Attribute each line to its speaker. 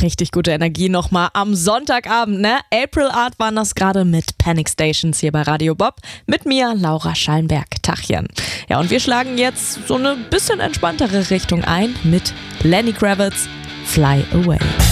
Speaker 1: richtig gute Energie nochmal am Sonntagabend, ne? April Art waren das gerade mit Panic Stations hier bei Radio Bob. Mit mir, Laura Schallenberg. Tachchen. Ja, und wir schlagen jetzt so eine bisschen entspanntere Richtung ein mit Lenny Kravitz, Fly Away.